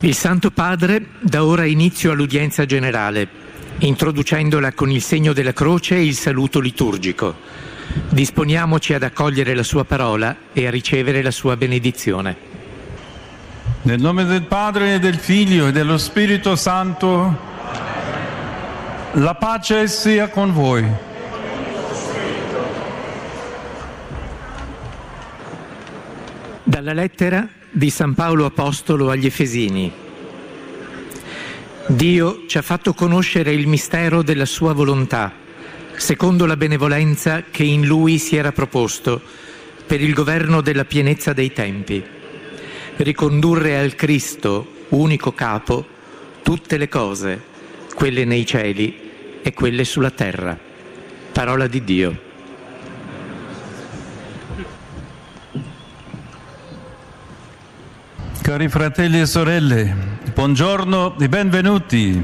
Il Santo Padre dà ora inizio all'udienza generale, introducendola con il segno della croce e il saluto liturgico. Disponiamoci ad accogliere la sua parola e a ricevere la sua benedizione. Nel nome del Padre, e del Figlio e dello Spirito Santo, la pace sia con voi. Dalla lettera di San Paolo Apostolo agli Efesini. Dio ci ha fatto conoscere il mistero della sua volontà, secondo la benevolenza che in Lui si era proposto, per il governo della pienezza dei tempi, ricondurre al Cristo, unico capo, tutte le cose, quelle nei cieli e quelle sulla terra. Parola di Dio. Cari fratelli e sorelle, buongiorno e benvenuti.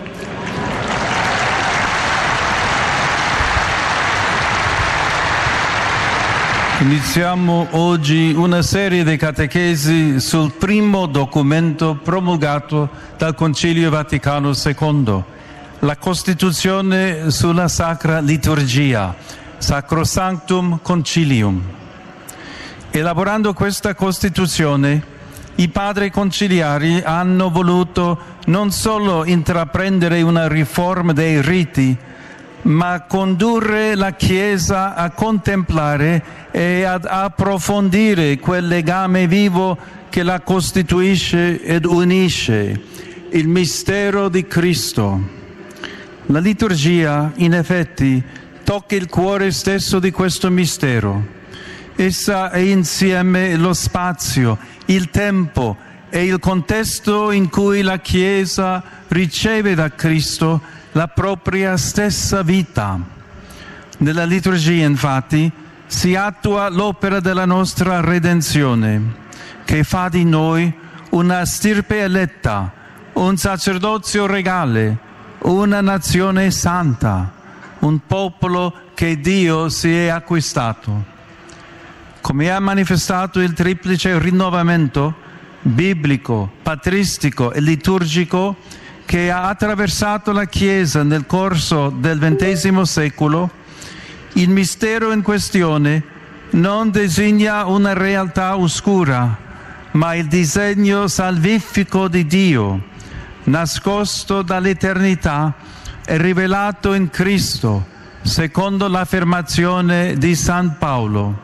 Iniziamo oggi una serie di catechesi sul primo documento promulgato dal Concilio Vaticano II, la Costituzione sulla Sacra Liturgia, Sacrosanctum Concilium. Elaborando questa Costituzione, i padri conciliari hanno voluto non solo intraprendere una riforma dei riti, ma condurre la Chiesa a contemplare e ad approfondire quel legame vivo che la costituisce ed unisce, il mistero di Cristo. La liturgia, in effetti, tocca il cuore stesso di questo mistero. Essa è insieme lo spazio, il tempo e il contesto in cui la Chiesa riceve da Cristo la propria stessa vita. Nella liturgia, infatti, si attua l'opera della nostra redenzione, che fa di noi una stirpe eletta, un sacerdozio regale, una nazione santa, un popolo che Dio si è acquistato. Come ha manifestato il triplice rinnovamento biblico, patristico e liturgico che ha attraversato la Chiesa nel corso del XX secolo, il mistero in questione non designa una realtà oscura, ma il disegno salvifico di Dio, nascosto dall'eternità e rivelato in Cristo, secondo l'affermazione di San Paolo.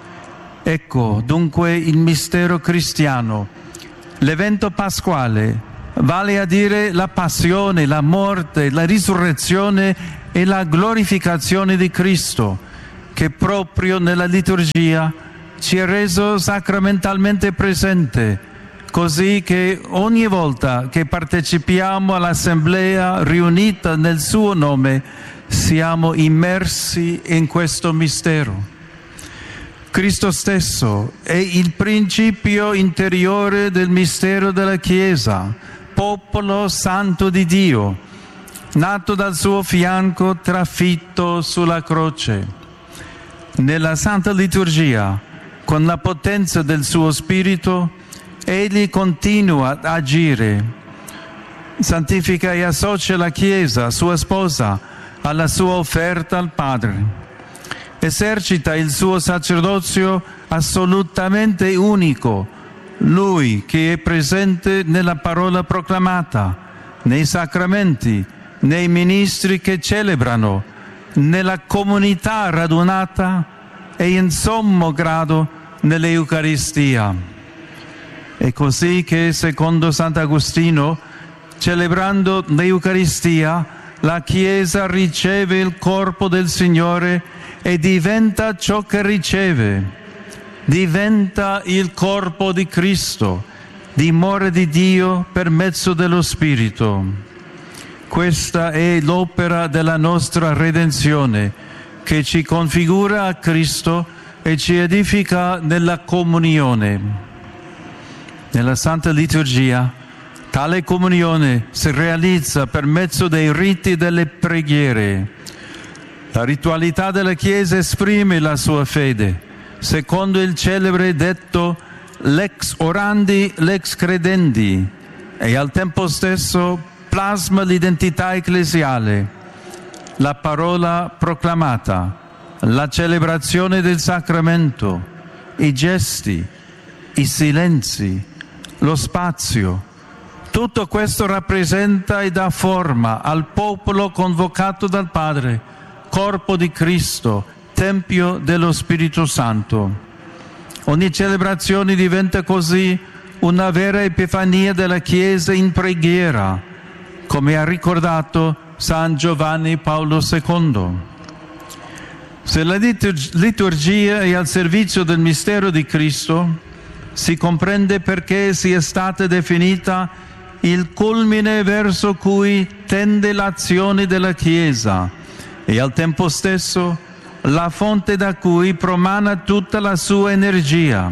Ecco dunque il mistero cristiano, l'evento pasquale, vale a dire la passione, la morte, la risurrezione e la glorificazione di Cristo, che proprio nella liturgia ci è reso sacramentalmente presente, così che ogni volta che partecipiamo all'assemblea riunita nel suo nome siamo immersi in questo mistero. Cristo stesso è il principio interiore del mistero della Chiesa, popolo santo di Dio, nato dal suo fianco, trafitto sulla croce. Nella Santa Liturgia, con la potenza del suo Spirito, Egli continua ad agire, santifica e associa la Chiesa, sua sposa, alla sua offerta al Padre. Esercita il suo sacerdozio assolutamente unico, Lui che è presente nella parola proclamata, nei sacramenti, nei ministri che celebrano, nella comunità radunata e in sommo grado nell'Eucaristia. È così che, secondo Sant'Agostino, celebrando l'Eucaristia, la Chiesa riceve il corpo del Signore e diventa ciò che riceve, diventa il corpo di Cristo, dimora di Dio per mezzo dello Spirito. Questa è l'opera della nostra redenzione, che ci configura a Cristo e ci edifica nella comunione. Nella Santa Liturgia, tale comunione si realizza per mezzo dei riti delle preghiere. La ritualità della Chiesa esprime la sua fede, secondo il celebre detto lex orandi, lex credendi, e al tempo stesso plasma l'identità ecclesiale, la parola proclamata, la celebrazione del sacramento, i gesti, i silenzi, lo spazio. Tutto questo rappresenta e dà forma al popolo convocato dal Padre, corpo di Cristo, Tempio dello Spirito Santo. Ogni celebrazione diventa così una vera epifania della Chiesa in preghiera, come ha ricordato San Giovanni Paolo II. Se la liturgia è al servizio del mistero di Cristo, si comprende perché sia stata definita il culmine verso cui tende l'azione della Chiesa e al tempo stesso la fonte da cui promana tutta la sua energia.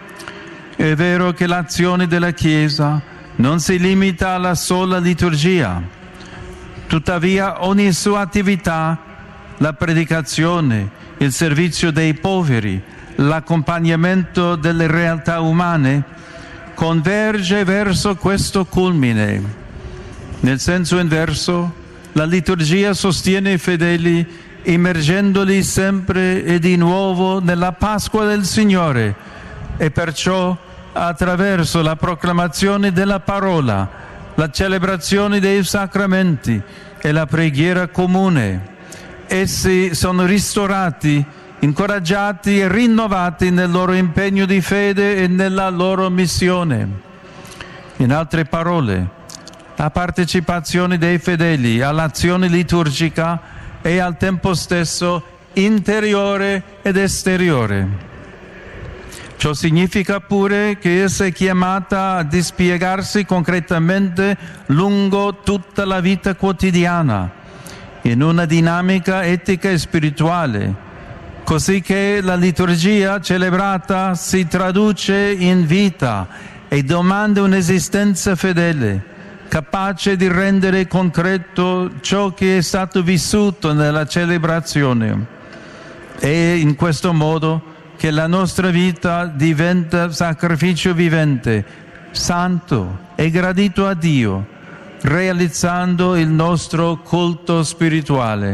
È vero che l'azione della Chiesa non si limita alla sola liturgia, tuttavia ogni sua attività, la predicazione, il servizio dei poveri, l'accompagnamento delle realtà umane, converge verso questo culmine. Nel senso inverso, la liturgia sostiene i fedeli immergendoli sempre e di nuovo nella Pasqua del Signore e perciò attraverso la proclamazione della parola, la celebrazione dei sacramenti e la preghiera comune. Essi sono ristorati, incoraggiati e rinnovati nel loro impegno di fede e nella loro missione. In altre parole, la partecipazione dei fedeli all'azione liturgica è al tempo stesso interiore ed esteriore. Ciò significa pure che essa è chiamata a dispiegarsi concretamente lungo tutta la vita quotidiana, in una dinamica etica e spirituale, così che la liturgia celebrata si traduce in vita e domanda un'esistenza fedele, capace di rendere concreto ciò che è stato vissuto nella celebrazione. E in questo modo che la nostra vita diventa sacrificio vivente, santo e gradito a Dio, realizzando il nostro culto spirituale.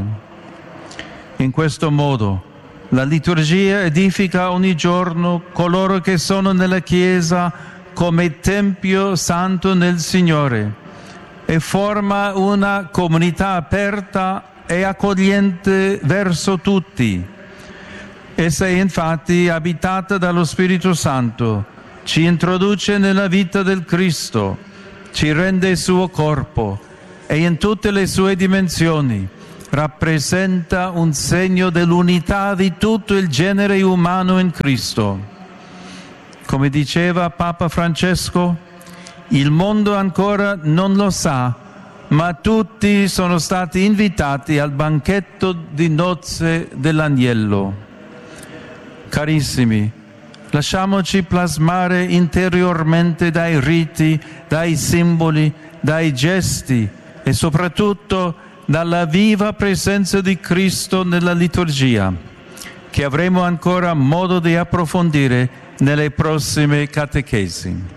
In questo modo la liturgia edifica ogni giorno coloro che sono nella Chiesa come Tempio Santo nel Signore e forma una comunità aperta e accogliente verso tutti. Essa è infatti abitata dallo Spirito Santo, ci introduce nella vita del Cristo, ci rende il suo corpo e in tutte le sue dimensioni rappresenta un segno dell'unità di tutto il genere umano in Cristo. Come diceva Papa Francesco, il mondo ancora non lo sa, ma tutti sono stati invitati al banchetto di nozze dell'Agnello. Carissimi, lasciamoci plasmare interiormente dai riti, dai simboli, dai gesti e soprattutto dalla viva presenza di Cristo nella liturgia, che avremo ancora modo di approfondire nelle prossime catechesi.